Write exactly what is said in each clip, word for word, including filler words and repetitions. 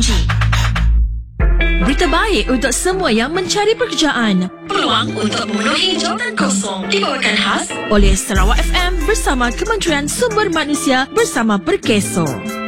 Berita baik untuk semua yang mencari pekerjaan. Peluang untuk memenuhi jawatan kosong dibawakan khas oleh Sarawak F M bersama Kementerian Sumber Manusia bersama Perkeso.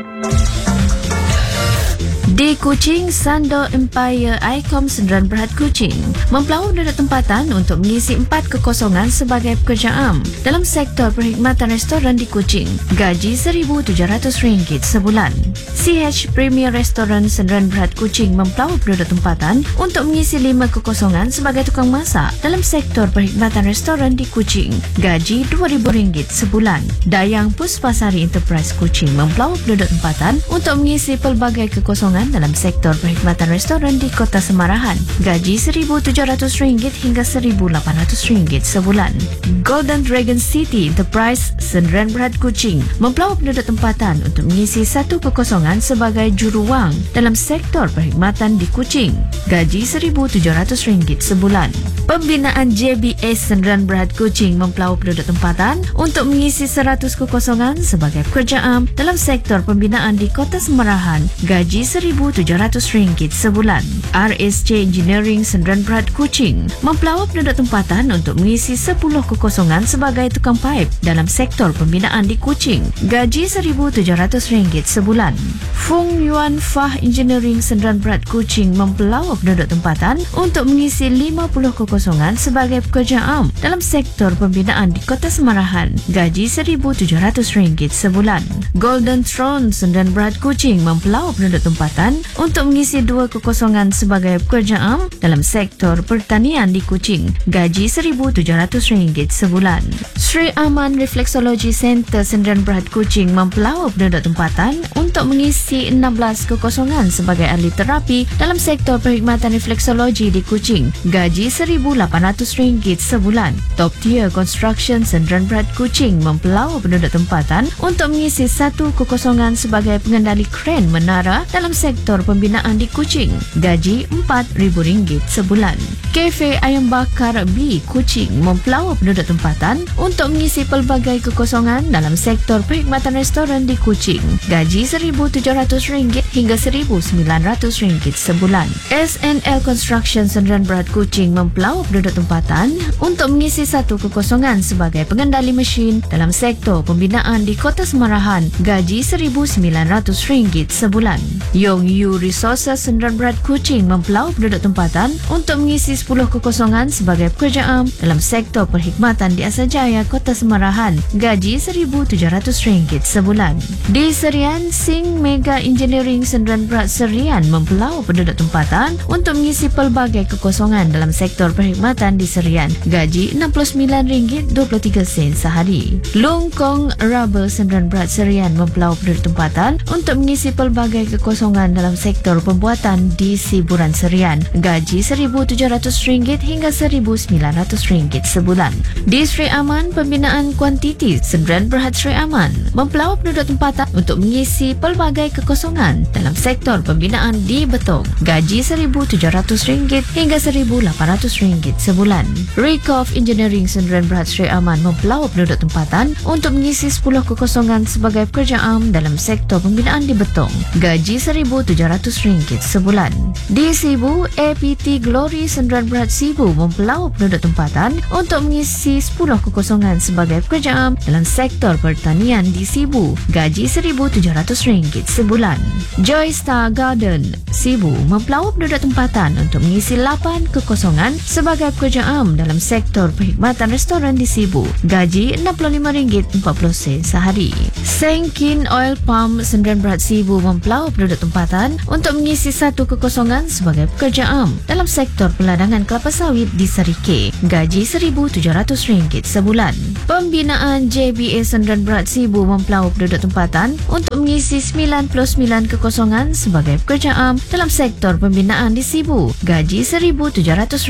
Di Kuching, Sando Empire Icom Sendirian Berhad Kuching mempelawak penduduk tempatan untuk mengisi empat kekosongan sebagai pekerja am dalam sektor perkhidmatan restoran di Kuching. Gaji seribu tujuh ratus ringgit sebulan. C H Premier Restaurant Sendirian Berhad Kuching mempelawak penduduk tempatan untuk mengisi lima kekosongan sebagai tukang masak dalam sektor perkhidmatan restoran di Kuching. Gaji dua ribu ringgit sebulan. Dayang Puspasari Enterprise Kuching mempelawak penduduk tempatan untuk mengisi pelbagai kekosongan dalam sektor perkhidmatan restoran di Kota Semarahan. Gaji seribu tujuh ratus ringgit hingga seribu lapan ratus ringgit sebulan. Golden Dragon City Enterprise Sendirian Berhad Kuching mempelawak penduduk tempatan untuk mengisi satu kekosongan sebagai juruwang dalam sektor perkhidmatan di Kuching. Gaji seribu tujuh ratus ringgit sebulan. Pembinaan J B S Sendirian Berhad Kuching mempelawak penduduk tempatan untuk mengisi seratus kekosongan sebagai pekerja am dalam sektor pembinaan di Kota Semarahan. Gaji seribu tujuh ratus ringgit sebulan. R S J Engineering Sendirian Berhad Kuching mempelawak penduduk tempatan untuk mengisi sepuluh kekosongan sebagai tukang paip dalam sektor pembinaan di Kuching. Gaji seribu tujuh ratus ringgit sebulan. Fung Yuan Fah Engineering Sendirian Berhad Kuching mempelawak penduduk tempatan untuk mengisi lima puluh kekosongan sebagai pekerja am dalam sektor pembinaan di Kota Semarahan. Gaji seribu tujuh ratus ringgit sebulan. Golden Throne Sendirian Berhad Kuching mempelawak penduduk tempatan untuk mengisi dua kekosongan sebagai pekerja am dalam sektor pertanian di Kuching. Gaji seribu tujuh ratus ringgit sebulan. Sri Aman Reflexology Center Sendirian Berhad Kuching mempelawak penduduk tempatan untuk mengisi enam belas kekosongan sebagai ahli terapi dalam sektor perkhidmatan refleksologi di Kuching. Gaji seribu lapan ratus ringgit sebulan. Top Tier Construction Sendirian Berhad Kuching mempelawak penduduk tempatan untuk mengisi satu kekosongan sebagai pengendali kren menara dalam sektor pembinaan di Kuching. Gaji empat ribu ringgit sebulan. Kafe Ayam Bakar B Kuching mempelawak penduduk tempatan untuk mengisi pelbagai kekosongan dalam sektor perkhidmatan restoran di Kuching. Gaji seribu tujuh ratus ringgit hingga seribu sembilan ratus ringgit sebulan. S N L Construction Sendirian Berhad Kuching mempelawak penduduk tempatan untuk mengisi satu kekosongan sebagai pengendali mesin dalam sektor pembinaan di Kota Semarahan. Gaji seribu sembilan ratus ringgit sebulan. Yong Yu Resources Sendirian Berhad Kuching mempelawak penduduk tempatan untuk mengisi sepuluh kekosongan sebagai pekerja am dalam sektor perkhidmatan di Asajaya, Kota Semarahan. Gaji seribu tujuh ratus ringgit sebulan. Di Serian, Sing Mega Engineering Sendirian Berhad Serian mempelawak penduduk tempatan untuk mengisi pelbagai kekosongan dalam sektor perkhidmatan di Serian. Gaji enam puluh sembilan ringgit dua puluh tiga sen sehari. Long Kong Rubber Sendirian Berhad Serian mempelawak penduduk tempatan untuk mengisi pelbagai kekosongan dalam sektor pembuatan di Siburan Serian. Gaji seribu tujuh ratus ringgit hingga seribu sembilan ratus ringgit sebulan. Di Sri Aman, Pembinaan Kuantiti Sendirian Berhad Sri Aman mempelawak penduduk tempatan untuk mengisi pelbagai kekosongan dalam sektor pembinaan di Betong. Gaji seribu tujuh ratus ringgit hingga seribu lapan ratus ringgit sebulan. Recof Engineering Sendirian Berhad Sri Aman mempelawak penduduk tempatan untuk mengisi sepuluh kekosongan sebagai pekerja am dalam sektor pembinaan di Betong. Gaji seribu tujuh ratus ringgit sebulan. Di Sibu, A P T Glory Sendirian Berhad Sibu mempelawak penduduk tempatan untuk mengisi sepuluh kekosongan sebagai pekerja am dalam sektor pertanian di Sibu. Gaji seribu tujuh ratus ringgit sebulan. Joy Star Garden Sibu mempelawak penduduk tempatan untuk mengisi lapan kekosongan sebagai pekerja am dalam sektor perkhidmatan restoran di Sibu. Gaji enam puluh lima ringgit empat puluh sen sehari. Sengkin Oil Palm Sendirian Berhad Sibu mempelawak penduduk tempatan untuk mengisi satu kekosongan sebagai pekerja am dalam sektor peladangan kelapa sawit di Serike. Gaji seribu tujuh ratus ringgit sebulan. Pembinaan J B A Sendirian Berhad Sibu mempelawak penduduk tempatan untuk mengisi sembilan puluh sembilan kekosongan sebagai pekerja am dalam sektor pembinaan di Sibu. Gaji seribu tujuh ratus ringgit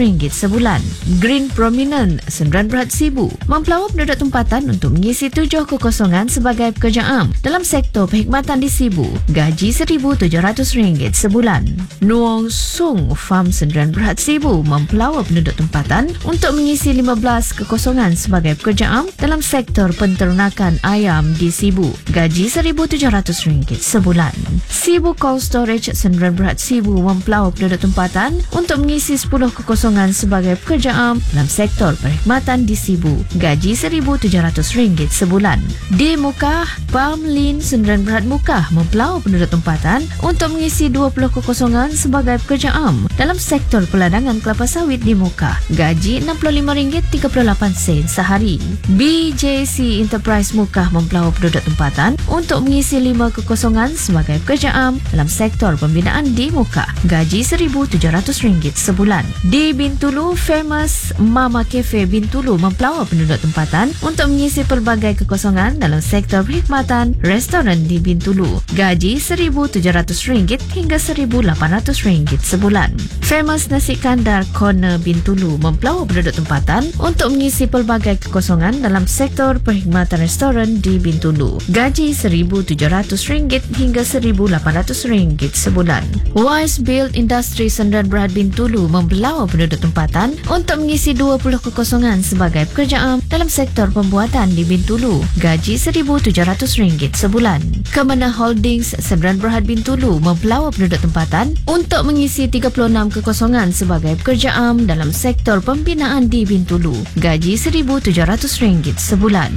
sebulan. Green Prominent Sendirian Berhad Sibu mempelawak penduduk tempatan untuk mengisi tujuh kekosongan sebagai pekerja am dalam sektor perkhidmatan di Sibu. Gaji seribu tujuh ratus ringgit sebulan. Nuong Sung Farm Sendirian Berhad Sibu mempelawak penduduk tempatan untuk mengisi lima belas kekosongan sebagai pekerja am dalam sektor penternakan ayam di Sibu. Gaji seribu tujuh ratus ringgit sebulan. Sibu Cold Storage Sendirian Berhad Sibu mempelawak penduduk tempatan untuk mengisi sepuluh kekosongan sebagai pekerja am dalam sektor perkhidmatan di Sibu. Gaji seribu tujuh ratus ringgit sebulan. Di Mukah, Palmlin Sendirian Berhad Mukah mempelawak penduduk tempatan untuk mengisi dua puluh kekosongan sebagai pekerja am dalam sektor peladangan kelapa sawit di Mukah. Gaji enam puluh lima ringgit tiga puluh lapan sen sehari. B J C Enterprise Mukah mempelawak penduduk tempatan untuk mengisi lima kekosongan sebagai pekerja am dalam sektor pembinaan di Mukah. Gaji seribu tujuh ratus ringgit sebulan. Di Bintulu, Famous Mama Cafe Bintulu mempelawak penduduk tempatan untuk mengisi pelbagai kekosongan dalam sektor perkhidmatan restoran di Bintulu. Gaji seribu tujuh ratus ringgit hingga seribu lapan ratus ringgit sebulan. Famous Nasi Kandar Corner Bintulu mempelawak penduduk tempatan untuk mengisi pelbagai kekosongan dalam sektor perkhidmatan restoran di Bintulu. Gaji seribu tujuh ratus ringgit hingga seribu lapan ratus ringgit sebulan. Wise Build Industry Sendirian Berhad Bintulu mempelawak penduduk tempatan untuk mengisi dua puluh kekosongan sebagai pekerja am dalam sektor pembuatan di Bintulu. Gaji seribu tujuh ratus ringgit sebulan. Kemana Holdings Sendirian Berhad Bintulu mempelawak penduduk tempatan untuk mengisi tiga puluh enam kekosongan sebagai pekerja am dalam sektor pembinaan di Bintulu. Gaji seribu tujuh ratus ringgit sebulan.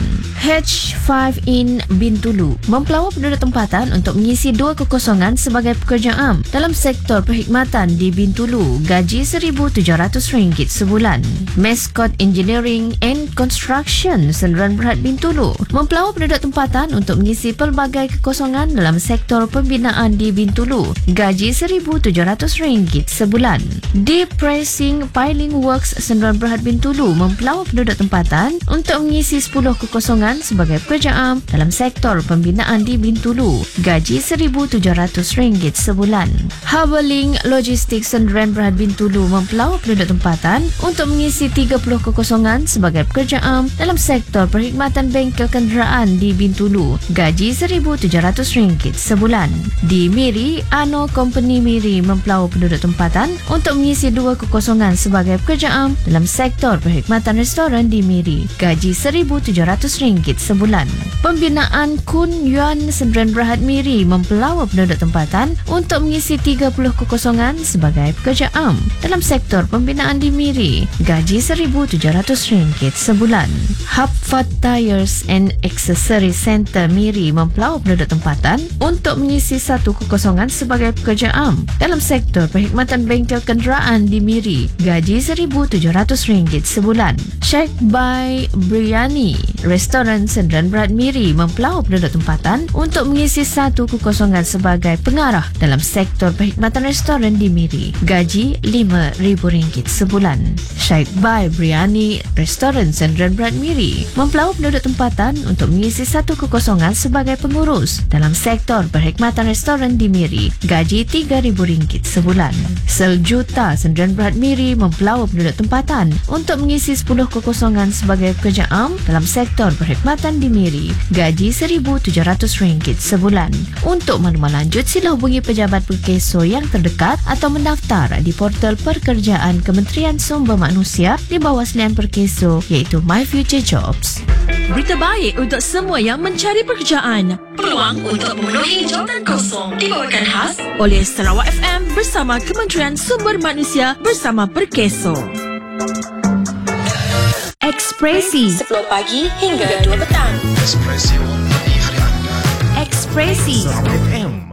H lima in Bintulu mempelawak penduduk tempatan untuk mengisi dua kekosongan sebagai pekerja am dalam sektor perkhidmatan di Bintulu. Gaji seribu tujuh ratus ringgit sebulan. Mascot Engineering and Construction Sendirian Berhad Bintulu mempelawak penduduk tempatan untuk mengisi pelbagai kekosongan dalam sektor pembinaan di Bintulu. Gaji seribu tujuh ratus ringgit sebulan. Deep Pressing Piling Works Sendirian Berhad Bintulu mempelawak penduduk tempatan untuk mengisi sepuluh kekosongan sebagai pekerja am dalam sektor pembinaan di Bintulu. Gaji seribu tujuh ratus ringgit sebulan. Harbourlink Logistics Sendirian Berhad Bintulu mempelawak penduduk tempatan untuk mengisi tiga puluh kekosongan sebagai pekerja am dalam sektor perkhidmatan bengkel kenderaan di Bintulu. Gaji seribu tujuh ratus ringgit sebulan. Di Miri, Ano Company Miri mempelawak penduduk tempatan untuk mengisi dua kekosongan sebagai pekerja am dalam sektor perkhidmatan restoran di Miri. Gaji seribu tujuh ratus ringgit sebulan. Pembinaan Kun Yuan Sendirian Berhad Miri mempelawak penduduk tempatan untuk mengisi tiga puluh kekosongan sebagai pekerja am dalam sektor pembinaan di Miri. Gaji seribu tujuh ratus ringgit sebulan. Hapfat Tires and Accessories Center Miri mempelawak penduduk tempatan untuk mengisi satu kekosongan sebagai pekerja am dalam sektor perkhidmatan bengkel kenderaan di Miri. Gaji seribu tujuh ratus ringgit sebulan. Sheikh Bai Biryani Restoran Sendirian Berhad Miri mempelawak penduduk tempatan untuk mengisi satu kekosongan sebagai pengarah dalam sektor perkhidmatan restoran di Miri. Gaji lima ribu ringgit sebulan. Sheikh Bai Biryani Restoran Sendirian Berhad Miri mempelawak penduduk tempatan untuk mengisi satu kekosongan sebagai pengurus dalam sektor perkhidmatan restoran di Miri. Gaji tiga ribu ringgit sebulan. Seljuta Sendirian Berhad Miri mempelawak penduduk tempatan untuk mengisi sepuluh kekosongan sebagai pekerja am dalam sektor perkhidmatan di Miri. Gaji seribu tujuh ratus ringgit sebulan. Untuk maklumat lanjut, sila hubungi pejabat Perkeso yang terdekat atau mendaftar di portal pekerjaan Kementerian Sumber Manusia di bawah selian Perkeso iaitu My Future Jobs. Berita baik untuk semua yang mencari pekerjaan. Peluang untuk memenuhi jawatan kosong dibawakan khas Oleh Sarawak F M bersama Kementerian Sumber Manusia bersama Perkeso. Ekspresi sepuluh pagi hingga dua petang. Ekspresi warna hari anda. Ekspresi Sarawak F M.